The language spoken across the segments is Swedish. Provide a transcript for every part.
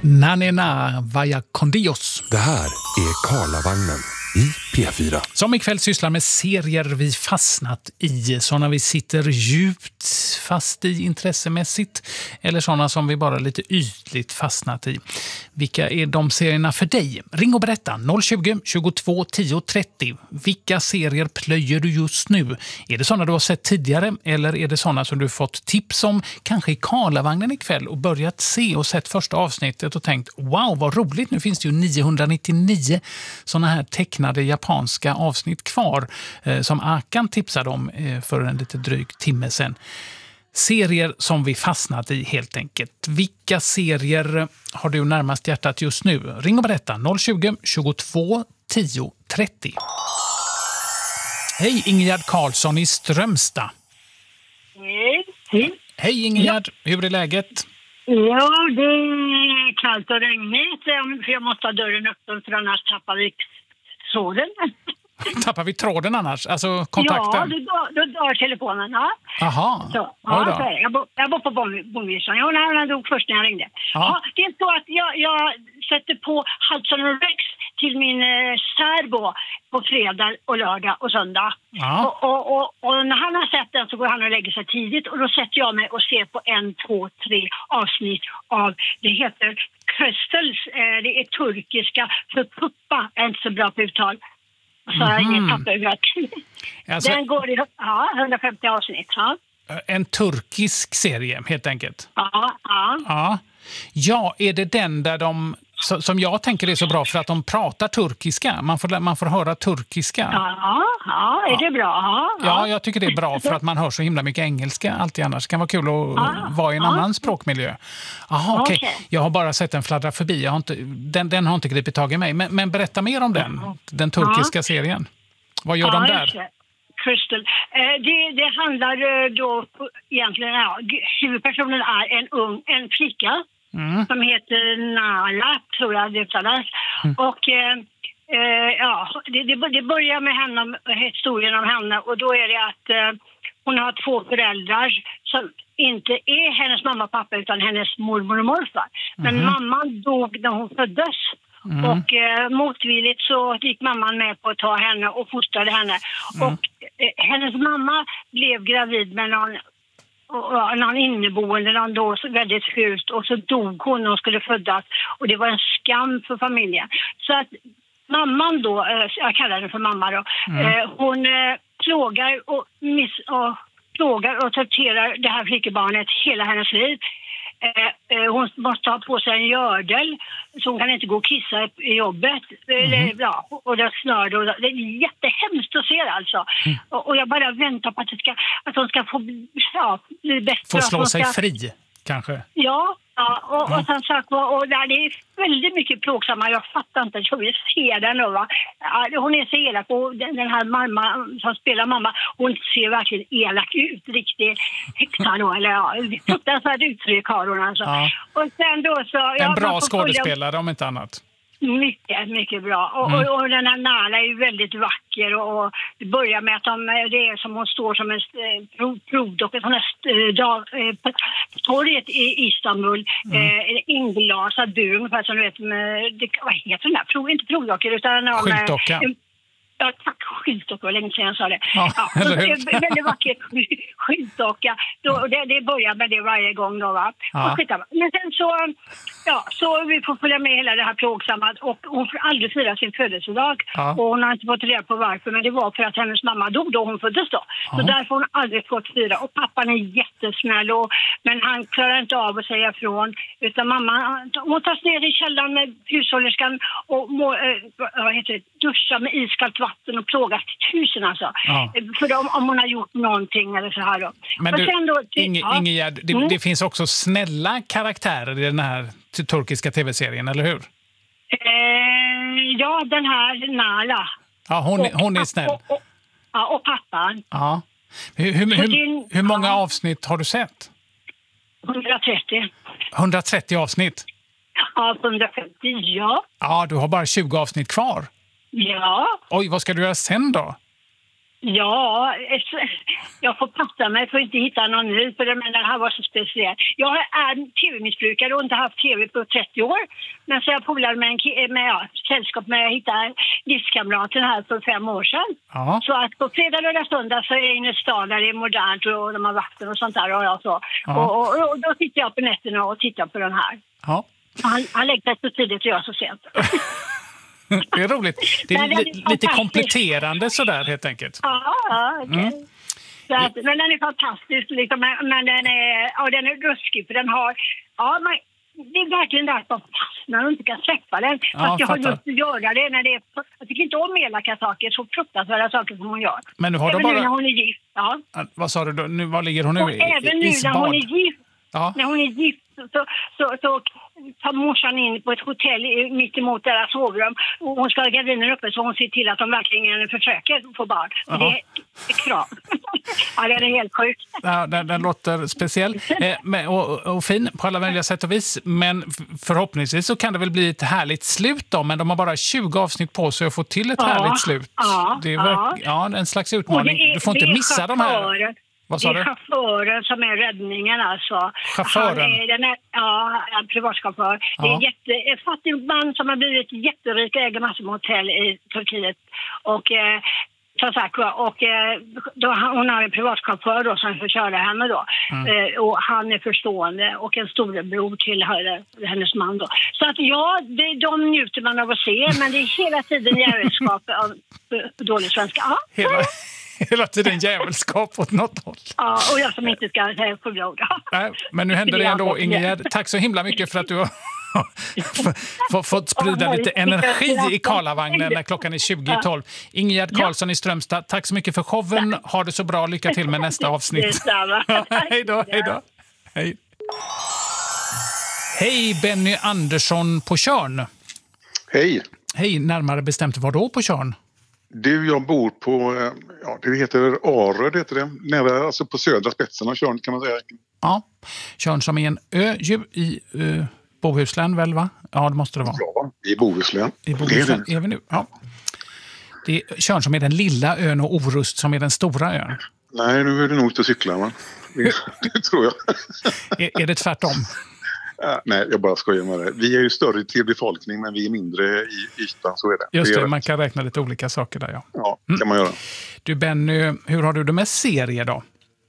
Nanena vaya con Dios. Det här är Karlavagnen i P4. Som ikväll sysslar med serier vi fastnat i. Sådana vi sitter djupt fast i intressemässigt. Eller sådana som vi bara lite ytligt fastnat i. Vilka är de serierna för dig? Ring och berätta 020 22 10 30. Vilka serier plöjer du just nu? Är det sådana du har sett tidigare? Eller är det sådana som du fått tips om kanske i Karlavagnen ikväll och börjat se och sett första avsnittet och tänkt wow vad roligt, nu finns det ju 999 sådana här tecknade japanska avsnitt kvar som Akan tipsade om för en lite dryg timme sedan. Serier som vi fastnat i helt enkelt. Vilka serier har du närmast hjärtat just nu? Ring och berätta 020 22 10 30. Hej, Ingegerd Karlsson i Strömstad. Hej. Hej Ingegerd, hur är läget? Ja, det är kallt och regnigt. För jag måste ha dörren öppen för annars tappar vi tråden. Tappar vi tråden annars? Alltså kontakten? Ja, du dör telefonen. Ja. Aha. Så, jag bor på Bonvisan. Han dog först när jag ringde. Ja, det är så att jag sätter på Hudson och Rex till min särbo på fredag och lördag och söndag. Ja. Och när han har sett den så går han och lägger sig tidigt. Och då sätter jag mig och ser på 1, 2, 3 avsnitt av, det heter Crystals. Det är turkiska för puppa. Jag är inte så bra på uttal. Så jag har inget papper. Alltså, den går i 150 avsnitt. Ja. En turkisk serie helt enkelt. Ja. Ja, är det den där de som jag tänker är så bra för att de pratar turkiska? Man får höra turkiska. Ja, är det bra? Ja, jag tycker det är bra för att man hör så himla mycket engelska alltid annars. Det kan vara kul att vara i en annan språkmiljö. Jaha, okej. Jag har bara sett den fladdra förbi. Den har inte gripit tag i mig. Men berätta mer om den turkiska serien. Vad gör de där? Crystal. Det handlar då egentligen, huvudpersonen är en flicka som heter Nala, tror jag det uttalas. Och det börjar med henne, historien om henne, och då är det att hon har 2 föräldrar som inte är hennes mamma och pappa utan hennes mormor och morfar. Men mamman dog när hon föddes. Och motvilligt så gick mamman med på att ta henne och fostrade henne. Och hennes mamma blev gravid med någon inneboende, någon då väldigt fult, och så dog hon när hon skulle födas. Och det var en skam för familjen. Så att mamman då, jag kallar henne för mamma då, hon plågar och torterar det här flickebarnet hela hennes liv. Hon måste ha på sig en gördel så hon kan inte gå och kissa i jobbet. Och det snör då. Det är jättehemskt att se alltså. Och jag bara väntar på att hon ska få bli bättre. Få slå sig fri kanske. Ja, och sen sagt, och där det är väldigt mycket plågsamma. Jag fattar inte, jag vill se den då, va. Hon är så elak, och den här mamma som spelar mamma, hon ser verkligen elak ut, riktigt häxa då, eller fruktansvärt uttryck har hon alltså. Och sen då så... En bra skådespelare om inte annat. Mycket, mycket bra. Och den här Nala är ju väldigt vacker, och det börjar med att det är som hon står som en provdocka på torget i Istanbul, inglasad bur, ungefär som du vet, vad heter den där? Inte provdockor utan... Skyltdocka. Ja, tack, skyltdocka, länge sedan jag sa det. Väldigt vackert skyltdocka. Det börjar med det varje gång då, va? Men sen så vi får följa med hela det här plågsamma, och hon får aldrig fira sin födelsedag. Och hon har inte fått reda på varför, men det var för att hennes mamma dog då hon föddes då. Så därför har hon aldrig fått fira. Och pappan är jättesnäll, men han klarar inte av att säga ifrån. Utan mamma, hon tas ner i källaren med hushållerskan och duscha med iskallt vatten och plågas till 1000 alltså. För om hon har gjort någonting eller så här då. Men du, Ingegerd, det finns också snälla karaktärer i den här turkiska tv-serien, eller hur? Ja, den här Nala. Ja, hon är snäll. Och pappan. Ja. Hur många avsnitt har du sett? 130. 130 avsnitt? Ja, 150, ja. Ja, du har bara 20 avsnitt kvar. Ja. Oj, vad ska du göra sen då? Ja, jag får passa mig för att inte hitta någon ny, för den här var så speciell. Jag är tv-missbrukare och inte haft tv på 30 år. Men så jag polade med sällskap med att hitta livskamraten här för 5 år sedan. Ja. Så att på fredag, lördag, söndag så är jag inne i stan där det är modernt och de har vatten och sånt där. Och, jag så. Ja. Och då tittar jag på nätterna och tittar på den här. Ja. Han lägger sig så tidigt och jag så sent. Det är roligt. Det är lite kompletterande sådär helt enkelt. Ja, okej. Men den är fantastisk liksom, men den är ruskig för den har, det är verkligen där att man fastnar och inte kan släppa den. Fast jag har just att göra det när det är, jag tycker inte om elaka saker, så fruktansvärda saker som hon gör. Men nu har även bara... nu när hon är gift. Ja. Vad sa du då? Nu, var ligger hon nu? Och även nu när hon är gift. Ja. När hon är gift så tar morsan in på ett hotell mitt emot deras sovrum. Och hon ska ha gardiner uppe så hon ser till att de verkligen försöker få barn. Det är krav. Ja, det är helt sjukt. Ja, den låter speciell och fin på alla möjliga sätt och vis. Men förhoppningsvis så kan det väl bli ett härligt slut då. Men de har bara 20 avsnitt på sig att få till ett härligt slut. Det är en slags utmaning. Du får inte missa de här... Vad sa du? Det är chauffören som är räddningen alltså. Chauffören? En privatchaufför. Det är en fattig man som har blivit jätterik och äger massor med hotell i Turkiet. Och hon har en privatchaufför då som får köra henne då. Och han är förstående och en storebror till hennes man då. Så att de njuter man av att se, men det är hela tiden jävelskap av dålig svenska. Hela tiden jävelskap åt något håll. Ja, och jag som inte ska säga på blogg. Nej, men nu händer det ändå, Ingegerd. Tack så himla mycket för att du har fått sprida lite energi i Karlavagnen när klockan är 20:12. Ingegerd Karlsson i Strömstad, tack så mycket för showen. Ha det så bra, lycka till med nästa avsnitt. Hej då. Hej. Hej, Benny Andersson på Tjörn. Hej. Hej, närmare bestämt var då på Tjörn? Du, jag bor på, det heter Arö, heter det. Nära, alltså på södra spetsen av Tjörn kan man säga. Ja, Tjörn som är en ö i Bohuslän väl, va? Ja, det måste det vara. Ja, i Bohuslän. I Bohuslän är vi nu, ja. Det är Tjörn som är den lilla ön och Orust som är den stora ön. Nej, nu är det nog inte att cykla, va? Det tror jag. Är det tvärtom? Nej, jag bara skojar med det. Vi är ju större till befolkning, men vi är mindre i ytan, så är det. Just det, man kan räkna lite olika saker där, ja. Ja, kan man göra. Du Benny, hur har du det med serier då?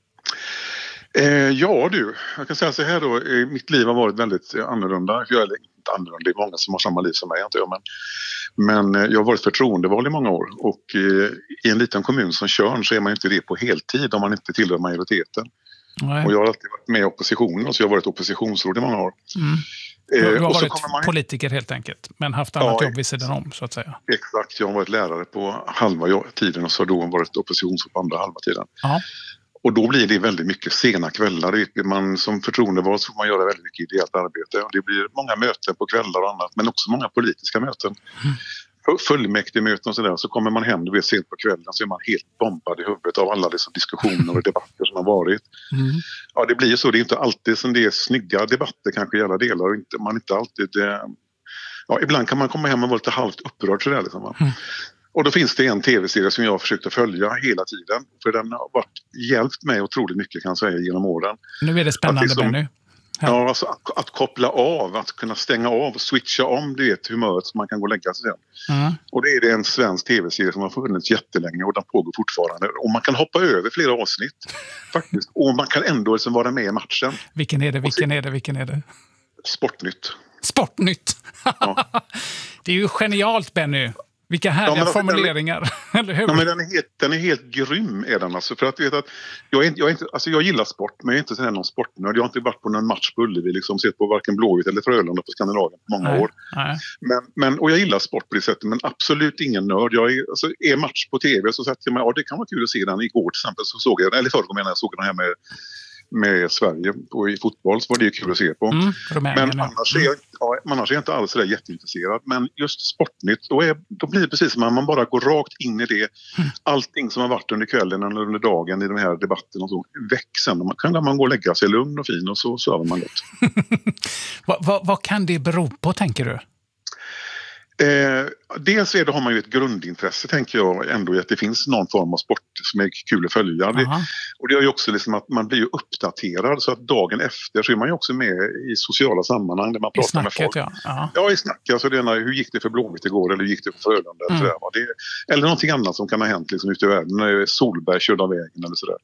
Jag kan säga så här då. Mitt liv har varit väldigt annorlunda. Jag är inte annorlunda, det är många som har samma liv som mig, inte jag, men jag har varit förtroendevald i många år. Och i en liten kommun som Tjörn så är man inte det på heltid om man inte tillhör majoriteten. Nej. Och jag har alltid varit med i oppositionen, så jag har varit oppositionsråd i många år. Du har varit politiker helt enkelt, men haft annat jobb vid sidan om, så att säga. Exakt, jag har varit lärare på halva tiden och så har då varit oppositionsråd på andra halva tiden. Ja. Och då blir det väldigt mycket sena kvällar. Man som förtroendevald så får man göra väldigt mycket ideellt arbete. Och det blir många möten på kvällar och annat, men också många politiska möten. Fullmäktigemöten och sådär, så kommer man hem, sent på kvällen, så är man helt bombad i huvudet av alla dessa diskussioner och debatter som har varit. Ja, det blir ju så. Det är inte alltid som det är snygga debatter kanske i alla delar, och man inte alltid... ibland kan man komma hem och vara lite halvt upprörd sådär liksom. Och då finns det en tv-serie som jag har försökt att följa hela tiden, för den har hjälpt mig otroligt mycket, kan jag säga, genom åren. Nu är det spännande, Benny. Ja, alltså att koppla av, att kunna stänga av och switcha om humöret så man kan gå och lägga sig sen. Och det är en svensk tv-serie som har funnits jättelänge och den pågår fortfarande. Och man kan hoppa över flera avsnitt faktiskt, och man kan ändå liksom vara med i matchen. Vilken är det? Sportnytt. Sportnytt! Ja. Det är ju genialt, Benny. Vilka härliga formuleringar. Eller hur? Ja, men den är helt grym, är den alltså. För att vet att jag gillar sport, men jag är inte någon sportnörd. Jag har inte varit på någon match på Ullevi, liksom sett på varken Blåvitt eller Frölunda på Skandinavien på många år. Nej. Och jag gillar sport på det sättet, men absolut ingen nörd. Är match på tv så sätter jag mig, det kan vara kul att se den. Igår till exempel så såg jag den, eller förrgår menar jag, såg den här med Sverige i fotboll, så var det kul att se på. Men annars är jag inte alls så där jätteintresserad. Men just Sportnytt, då blir det precis som att man bara går rakt in i det. Allting som har varit under kvällen eller under dagen i den här debatten och så växen. Man kan gå och lägga sig lugn och fin, och så sover man gott. Vad kan det bero på, tänker du? Dels har man ju ett grundintresse, tänker jag ändå, i att det finns någon form av sport som är kul att följa. Och det är ju också liksom att man blir ju uppdaterad, så att dagen efter så är man ju också med i sociala sammanhang där man pratar med folk. Ja, i snack. Alltså hur gick det för Blåvitt igår, eller hur gick det för Frölunda? Eller någonting annat som kan ha hänt liksom ute i världen, när Solberg körde av vägen eller sådär.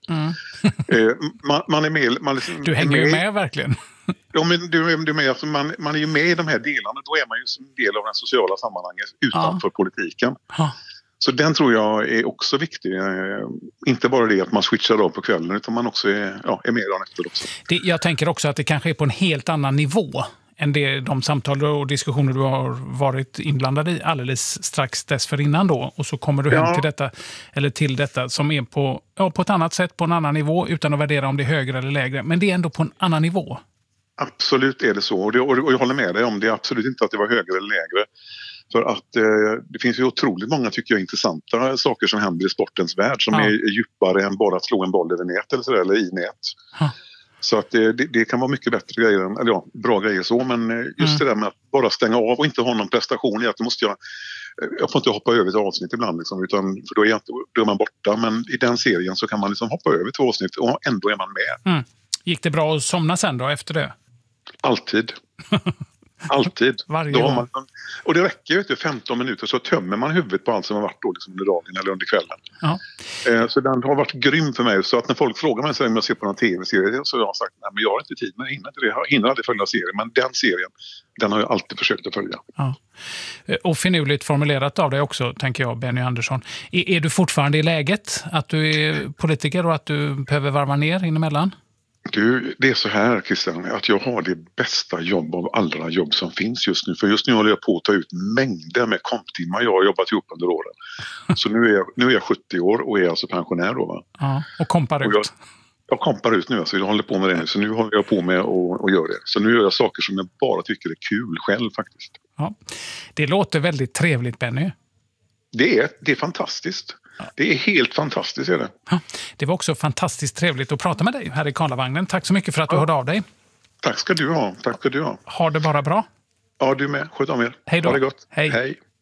Man är med. Du hänger ju med verkligen. Ja, men du är med, alltså man är ju med i de här delarna, då är man ju som del av den sociala sammanhanget utanför politiken. Så den tror jag är också viktig. Inte bara det att man switchar av på kvällen, utan man också är med dagen efter också. Jag tänker också att det kanske är på en helt annan nivå än de samtal och diskussioner du har varit inblandad i alldeles strax dessförinnan då. Och så kommer du hem till detta som är på ett annat sätt, på en annan nivå, utan att värdera om det är högre eller lägre. Men det är ändå på en annan nivå. Absolut är det så. Och jag håller med dig om det. Absolut inte att det var högre eller lägre. För att det finns ju otroligt många, tycker jag, intressanta saker som händer i sportens värld som är djupare än bara att slå en boll över nät eller i nät. Så att det kan vara mycket bättre grejer, bra grejer så, men just det där med att bara stänga av och inte ha någon prestation i att jag får inte hoppa över ett avsnitt ibland liksom, utan för då är man borta, men i den serien så kan man liksom hoppa över 2 avsnitt och ändå är man med. Gick det bra att somna sen då efter det? Alltid. Alltid. Varje gång. Och det räcker ju 15 minuter så tömmer man huvudet på allt som har varit då, liksom under dagen eller under kvällen. Så den har varit grym för mig. Så att när folk frågar mig om jag ser på någon tv-serie, så har jag sagt nej, men jag har inte tid, men jag hinner aldrig följa serien. Men den serien, den har jag alltid försökt att följa. Och finurligt formulerat av dig också, tänker jag, Benny Andersson. Är du fortfarande i läget att du är politiker och att du behöver varva ner inemellan? Du, det är så här, Christian, att jag har det bästa jobb av alla jobb som finns just nu. För just nu håller jag på att ta ut mängder med komptimmar jag har jobbat ihop under åren. Så nu är jag 70 år och är alltså pensionär då, va? Ja, och kompar ut. Jag kompar ut nu, alltså jag håller på med det nu. Så nu håller jag på med att göra det. Så nu gör jag saker som jag bara tycker är kul själv faktiskt. Ja. Det låter väldigt trevligt, Benny. Det är fantastiskt. Det är helt fantastiskt, är det. Ja, det var också fantastiskt trevligt att prata med dig här i Karlavagnen. Tack så mycket för att du hörde av dig. Tack ska du ha. Ha det bara bra. Ja, du med. Sköt om er. Hej då. Ha det gott. Hej.